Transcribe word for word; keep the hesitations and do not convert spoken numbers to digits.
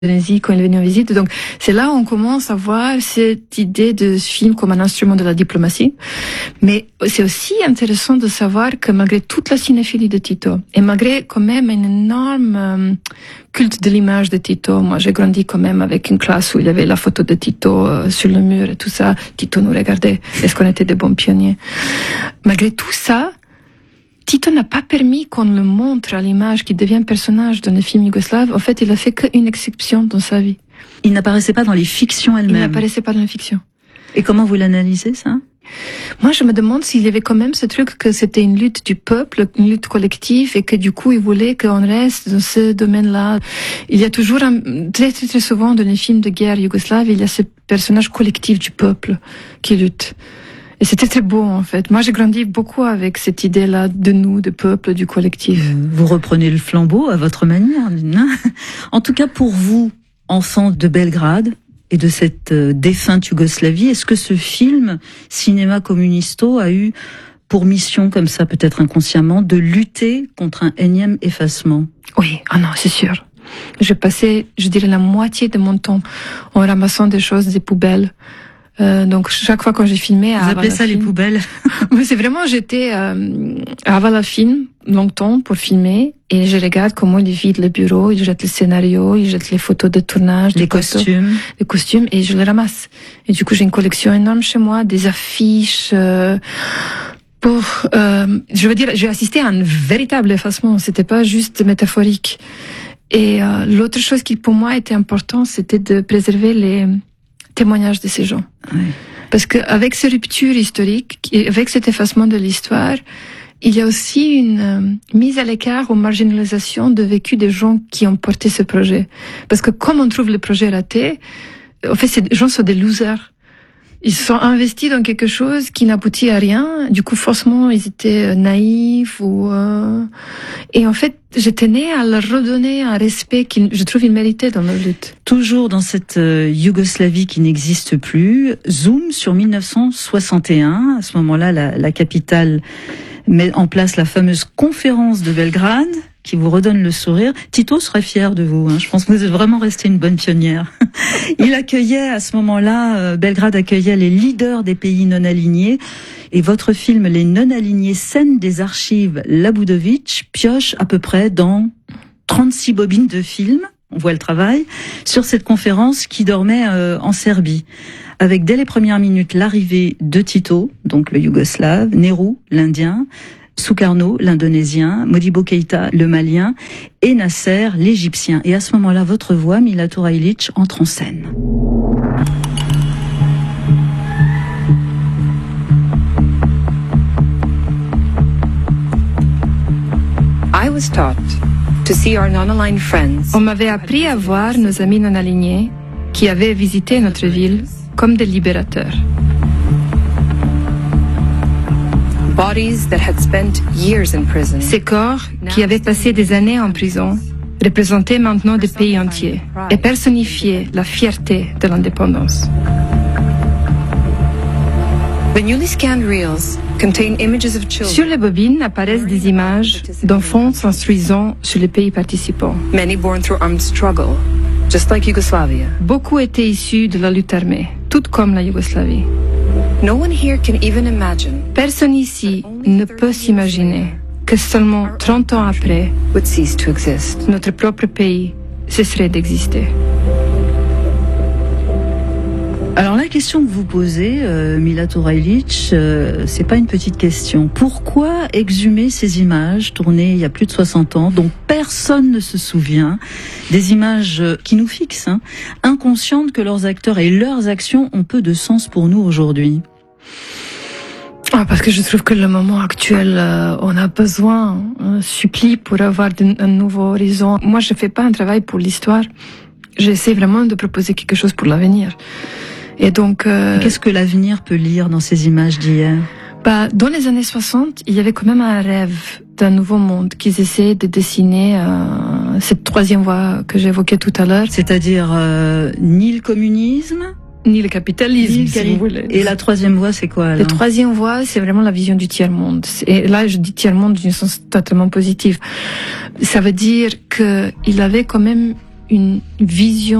Indonésie quand il est venu en visite. Donc c'est là où on commence à voir cette idée de ce film comme un instrument de la diplomatie. Mais c'est aussi intéressant de savoir que malgré toute la cinéphilie de Tito, et malgré quand même un énorme euh, culte de l'image de Tito, moi j'ai grandi quand même avec une classe où il y avait la photo de Tito euh, sur le mur et tout ça. Tito nous regardait. Est-ce qu'on était des bons pionniers? Malgré tout ça, Tito n'a pas permis qu'on le montre à l'image qui devient personnage dans les films yougoslaves. En fait, il a fait qu'une exception dans sa vie. Il n'apparaissait pas dans les fictions elles-mêmes. Il n'apparaissait pas dans les fictions. Et comment vous l'analysez, ça? Moi, je me demande s'il y avait quand même ce truc que c'était une lutte du peuple, une lutte collective, et que du coup, il voulait qu'on reste dans ce domaine-là. Il y a toujours, un, très, très, très souvent dans les films de guerre yougoslaves, il y a ce personnage collectif du peuple qui lutte. Et c'était très beau, en fait. Moi, j'ai grandi beaucoup avec cette idée-là de nous, de peuple, du collectif. Vous reprenez le flambeau à votre manière. En tout cas, pour vous, enfant de Belgrade et de cette défunte Yougoslavie, est-ce que ce film, Cinéma Communisto, a eu pour mission, comme ça, peut-être inconsciemment, de lutter contre un énième effacement? Oui, ah non, c'est sûr. Je passais, je dirais, la moitié de mon temps en ramassant des choses des poubelles. Euh, donc chaque fois quand j'ai filmé, vous appelez ça les poubelles? Mais c'est vraiment, j'étais euh, à Avalafilm longtemps pour filmer et je regarde comment ils vident le bureau, ils jettent le scénario, ils jettent les photos de tournage, les costumes, photos, les costumes et je les ramasse. Et du coup j'ai une collection énorme chez moi, des affiches. Euh, pour, euh, je veux dire, j'ai assisté à un véritable effacement. C'était pas juste métaphorique. Et euh, l'autre chose qui pour moi était important, c'était de préserver les témoignages de ces gens. Oui. Parce qu'avec ces ruptures historiques, avec cet effacement de l'histoire, il y a aussi une euh, mise à l'écart ou marginalisation de vécu des gens qui ont porté ce projet. Parce que comme on trouve le projet raté, en fait, ces gens sont des losers. Ils se sont investis dans quelque chose qui n'aboutit à rien. Du coup, forcément, ils étaient naïfs ou euh... et en fait, je tenais à leur redonner un respect qu'ils, je trouve, ils méritaient dans leur lutte. Toujours dans cette euh, Yougoslavie qui n'existe plus, zoom sur mille neuf cent soixante et un. À ce moment-là, la, la capitale met en place la fameuse conférence de Belgrade, qui vous redonne le sourire. Tito serait fier de vous, hein. Je pense que vous êtes vraiment resté une bonne pionnière. Il accueillait, à ce moment-là, euh, Belgrade accueillait les leaders des pays non alignés. Et votre film, Les non-alignés, scène des archives Labudovic, pioche à peu près dans trente-six bobines de films, on voit le travail, sur cette conférence qui dormait euh, en Serbie. Avec dès les premières minutes l'arrivée de Tito, donc le Yougoslave, Nehru, l'Indien, Sukarno, l'Indonésien, Modibo Keïta, le Malien, et Nasser, l'Égyptien. Et à ce moment-là, votre voix, Mila Turajlić, entre en scène. On m'avait appris à voir nos amis non alignés qui avaient visité notre ville comme des libérateurs. Ces corps, qui avaient passé des années en prison, représentaient maintenant des pays entiers et personnifiaient la fierté de l'indépendance. Sur les bobines apparaissent des images d'enfants s'instruisant sur les pays participants. Beaucoup étaient issus de la lutte armée, tout comme la Yougoslavie. Personne ici ne peut s'imaginer que seulement trente ans après, notre propre pays cesserait d'exister. Alors la question que vous posez, euh, Mila Turajlić, euh, c'est pas une petite question. Pourquoi exhumer ces images tournées il y a plus de soixante ans, dont personne ne se souvient, des images qui nous fixent, hein, inconscientes que leurs acteurs et leurs actions ont peu de sens pour nous aujourd'hui? Ah, parce que je trouve que le moment actuel, euh, on a besoin, on supplie pour avoir un nouveau horizon. Moi, je fais pas un travail pour l'histoire. J'essaie vraiment de proposer quelque chose pour l'avenir. Et donc, euh, qu'est-ce que l'avenir peut lire dans ces images d'hier? Bah, dans les années soixante, il y avait quand même un rêve d'un nouveau monde qu'ils essayaient de dessiner, euh, cette troisième voie que j'évoquais tout à l'heure. C'est-à-dire euh, ni le communisme, ni le capitalisme, ni le si vous voulez. Et la troisième voie, c'est quoi alors? La troisième voie, c'est vraiment la vision du tiers-monde. Et là, je dis tiers-monde d'une sens totalement positive. Ça veut dire que il avait quand même une vision